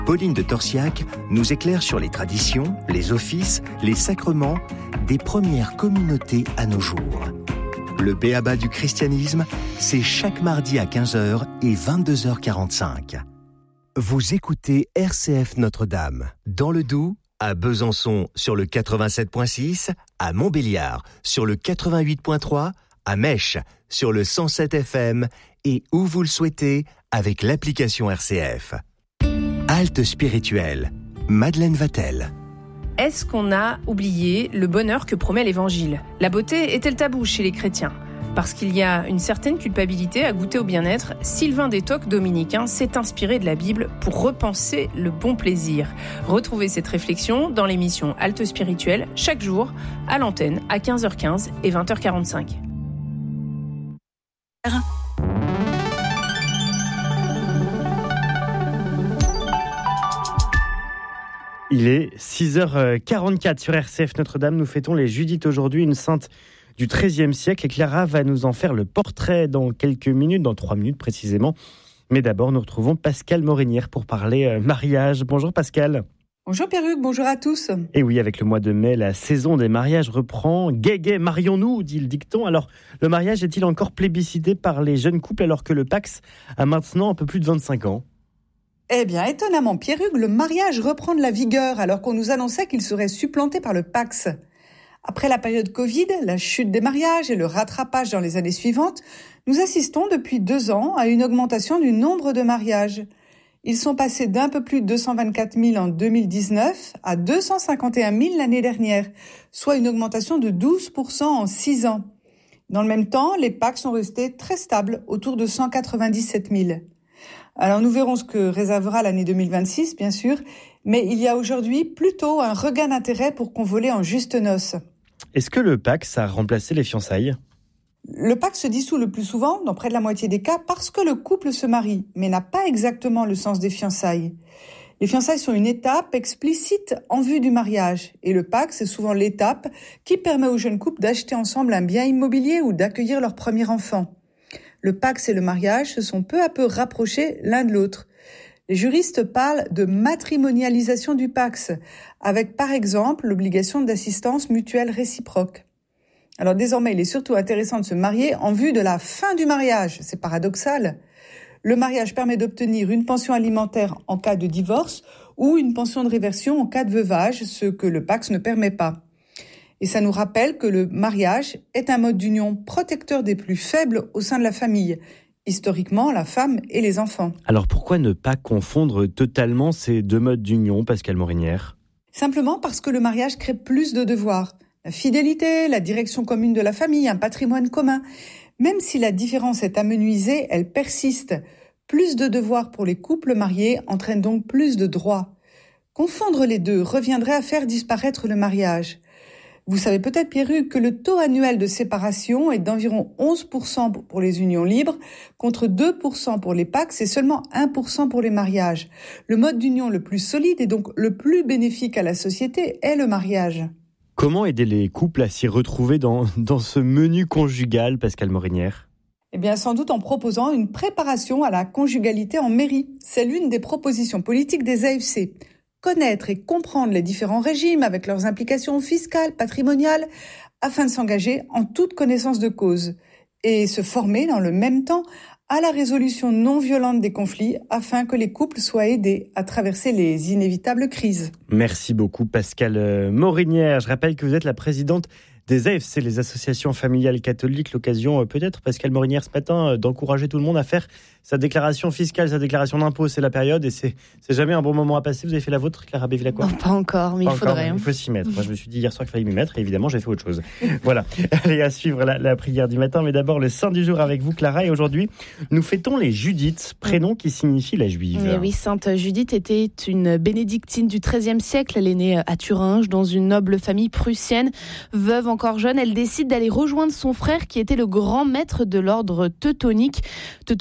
Pauline de Torsiac nous éclaire sur les traditions, les offices, les sacrements des premières communautés à nos jours. Le b.a.-ba du christianisme, c'est chaque mardi à 15h et 22h45. Vous écoutez RCF Notre-Dame, dans le Doubs, à Besançon sur le 87.6, à Montbéliard sur le 88.3, à Mèche sur le 107 FM et où vous le souhaitez avec l'application RCF. Halte spirituelle, Madeleine Vatel. Est-ce qu'on a oublié le bonheur que promet l'Évangile ? La beauté est-elle tabou chez les chrétiens ? Parce qu'il y a une certaine culpabilité à goûter au bien-être, Sylvain Détoc, dominicain, s'est inspiré de la Bible pour repenser le bon plaisir. Retrouvez cette réflexion dans l'émission Halte spirituelle, chaque jour, à l'antenne, à 15h15 et 20h45. Il est 6h44 sur RCF Notre-Dame. Nous fêtons les Judith aujourd'hui, une sainte du XIIIe siècle. Et Clara va nous en faire le portrait dans quelques minutes, dans 3 minutes précisément. Mais d'abord, nous retrouvons Pascale Morinière pour parler mariage. Bonjour Pascale. Bonjour Pierruc, bonjour à tous. Et oui, avec le mois de mai, la saison des mariages reprend. Gai, gai, marions-nous, dit le dicton. Alors, le mariage est-il encore plébiscité par les jeunes couples alors que le Pacs a maintenant un peu plus de 25 ans ? Eh bien, étonnamment, Pierruc, le mariage reprend de la vigueur alors qu'on nous annonçait qu'il serait supplanté par le Pacs. Après la période Covid, la chute des mariages et le rattrapage dans les années suivantes, nous assistons depuis 2 ans à une augmentation du nombre de mariages. Ils sont passés d'un peu plus de 224 000 en 2019 à 251 000 l'année dernière, soit une augmentation de 12% en 6 ans. Dans le même temps, les Pacs sont restés très stables, autour de 197 000. Alors nous verrons ce que réservera l'année 2026, bien sûr, mais il y a aujourd'hui plutôt un regain d'intérêt pour convoler en juste noces. Est-ce que le Pacs a remplacé les fiançailles ? Le Pacs se dissout le plus souvent, dans près de la moitié des cas, parce que le couple se marie, mais n'a pas exactement le sens des fiançailles. Les fiançailles sont une étape explicite en vue du mariage, et le Pacs c'est souvent l'étape qui permet aux jeunes couples d'acheter ensemble un bien immobilier ou d'accueillir leur premier enfant. Le Pacs et le mariage se sont peu à peu rapprochés l'un de l'autre. Les juristes parlent de matrimonialisation du Pacs, avec par exemple l'obligation d'assistance mutuelle réciproque. Alors désormais, il est surtout intéressant de se marier en vue de la fin du mariage. C'est paradoxal. Le mariage permet d'obtenir une pension alimentaire en cas de divorce ou une pension de réversion en cas de veuvage, ce que le Pacs ne permet pas. Et ça nous rappelle que le mariage est un mode d'union protecteur des plus faibles au sein de la famille. Historiquement, la femme et les enfants. Alors pourquoi ne pas confondre totalement ces 2 modes d'union, Pascale Morinière ? Simplement parce que le mariage crée plus de devoirs. La fidélité, la direction commune de la famille, un patrimoine commun. Même si la différence est amenuisée, elle persiste. Plus de devoirs pour les couples mariés entraîne donc plus de droits. Confondre les deux reviendrait à faire disparaître le mariage. Vous savez peut-être, Pierruc, que le taux annuel de séparation est d'environ 11% pour les unions libres, contre 2% pour les Pacs et seulement 1% pour les mariages. Le mode d'union le plus solide et donc le plus bénéfique à la société est le mariage. Comment aider les couples à s'y retrouver dans ce menu conjugal, Pascale Morinière ? Eh bien, sans doute en proposant une préparation à la conjugalité en mairie. C'est l'une des propositions politiques des AFC. Connaître et comprendre les différents régimes avec leurs implications fiscales, patrimoniales, afin de s'engager en toute connaissance de cause. Et se former dans le même temps à la résolution non violente des conflits afin que les couples soient aidés à traverser les inévitables crises. Merci beaucoup Pascale Morinière. Je rappelle que vous êtes la présidente des AFC, les associations familiales catholiques. L'occasion peut-être, Pascale Morinière, ce matin, d'encourager tout le monde à faire sa déclaration fiscale, sa déclaration d'impôt. C'est la période et c'est jamais un bon moment à passer. Vous avez fait la vôtre, Clara Bévilacqua ? Non, pas encore, mais il faudrait. Il faut s'y mettre. Moi, je me suis dit hier soir qu'il fallait m'y mettre et évidemment, j'ai fait autre chose. Voilà. Allez, à suivre la prière du matin. Mais d'abord, le saint du jour avec vous, Clara. Et aujourd'hui, nous fêtons les Judith, prénom qui signifie la juive. Et oui, sainte Judith était une bénédictine du XIIIe siècle. Elle est née à Thuringe, dans une noble famille prussienne. Veuve encore jeune, elle décide d'aller rejoindre son frère qui était le grand maître de l'ordre teutonique. Teutonique vient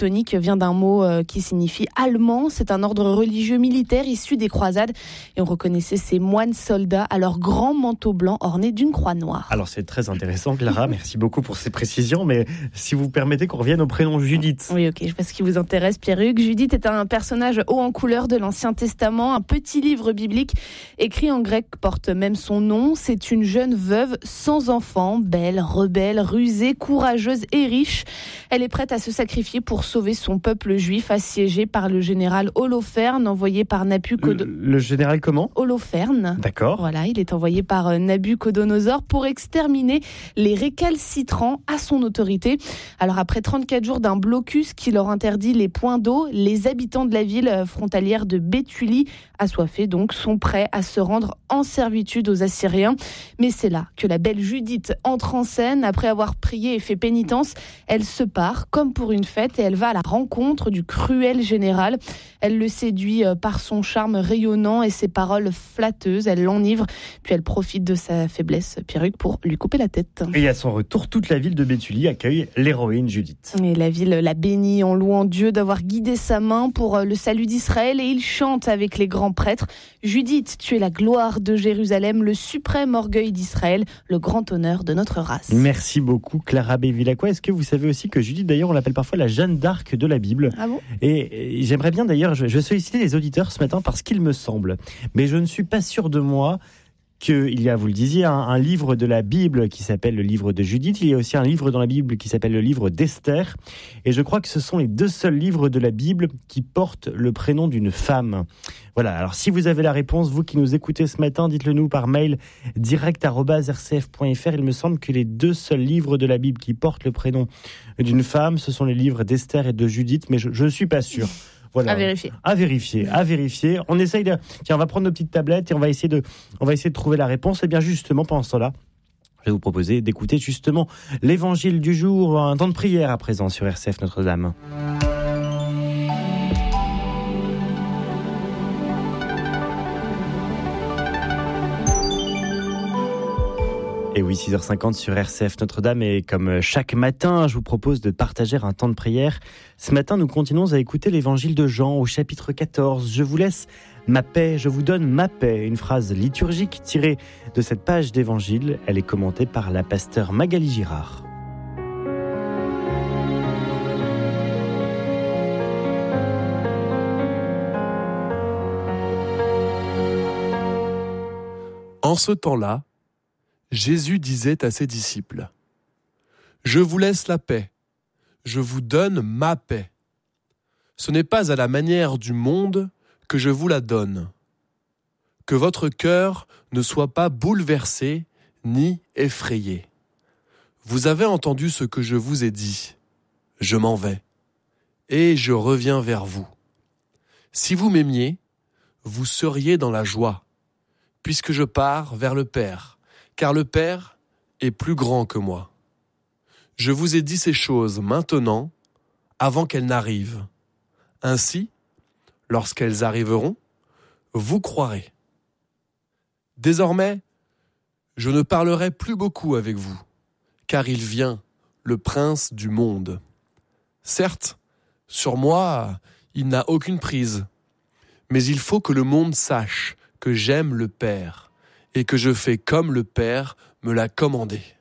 vient d'un mot qui signifie allemand. C'est un ordre religieux militaire issu des croisades. Et on reconnaissait ces moines soldats à leur grand manteau blanc orné d'une croix noire. Alors c'est très intéressant, Clara, merci beaucoup pour ces précisions, mais si vous permettez qu'on revienne au prénom Judith. Oui, ok, je vois ce qui vous intéresse, Pierruc. Judith est un personnage haut en couleur de l'Ancien Testament. Un petit livre biblique écrit en grec porte même son nom. C'est une jeune veuve sans enfant, belle, rebelle, rusée, courageuse et riche. Elle est prête à se sacrifier pour sauver son peuple juif assiégé par le général Holoferne, envoyé par Nabucodonosor. Le général comment ? Holoferne. D'accord. Voilà, il est envoyé par Nabucodonosor pour exterminer les récalcitrants à son autorité. Alors après 34 jours d'un blocus qui leur interdit les points d'eau, les habitants de la ville frontalière de Béthulie, assoiffés donc, sont prêts à se rendre en servitude aux Assyriens. Mais c'est là que la belle Judith entre en scène. Après avoir prié et fait pénitence, elle se part comme pour une fête et elle va à la rencontre du cruel général. Elle le séduit par son charme rayonnant et ses paroles flatteuses. Elle l'enivre, puis elle profite de sa faiblesse, Pierruc, pour lui couper la tête. Et à son retour, toute la ville de Béthulie accueille l'héroïne Judith. Et la ville la bénit en louant Dieu d'avoir guidé sa main pour le salut d'Israël, et il chante avec les grands prêtres. Judith, tu es la gloire de Jérusalem, le suprême orgueil d'Israël, le grand honneur de notre race. Merci beaucoup, Clara Bevilacqua. Est-ce que vous savez aussi que Judith, d'ailleurs, on l'appelle parfois la Jeanne d'Arc de la Bible ? Ah bon ? Et j'aimerais bien, d'ailleurs, je sollicite les auditeurs ce matin parce qu'il me semble, mais je ne suis pas sûr de moi, qu'il y a, vous le disiez, un livre de la Bible qui s'appelle le livre de Judith. Il y a aussi un livre dans la Bible qui s'appelle le livre d'Esther. Et je crois que ce sont les deux seuls livres de la Bible qui portent le prénom d'une femme. Voilà, alors si vous avez la réponse, vous qui nous écoutez ce matin, dites-le nous par mail direct@rcf.fr. Il me semble que les deux seuls livres de la Bible qui portent le prénom d'une femme, ce sont les livres d'Esther et de Judith, mais je ne suis pas sûr. Voilà. À vérifier. On essaye de... Tiens, on va prendre nos petites tablettes et on va essayer de trouver la réponse. Et bien justement, pendant ce temps-là, je vais vous proposer d'écouter justement l'évangile du jour, un temps de prière à présent sur RCF Notre-Dame. Et oui, 6h50 sur RCF Notre-Dame, et comme chaque matin, je vous propose de partager un temps de prière. Ce matin, nous continuons à écouter l'évangile de Jean au chapitre 14. Je vous laisse ma paix, je vous donne ma paix. Une phrase liturgique tirée de cette page d'évangile. Elle est commentée par la pasteure Magali Girard. En ce temps-là, Jésus disait à ses disciples : « Je vous laisse la paix, je vous donne ma paix. Ce n'est pas à la manière du monde que je vous la donne. Que votre cœur ne soit pas bouleversé ni effrayé. Vous avez entendu ce que je vous ai dit. Je m'en vais, et je reviens vers vous. Si vous m'aimiez, vous seriez dans la joie, puisque je pars vers le Père, car le Père est plus grand que moi. Je vous ai dit ces choses maintenant, avant qu'elles n'arrivent. Ainsi, lorsqu'elles arriveront, vous croirez. Désormais, je ne parlerai plus beaucoup avec vous, car il vient, le prince du monde. Certes, sur moi, il n'a aucune prise, mais il faut que le monde sache que j'aime le Père, et que je fais comme le Père me l'a commandé.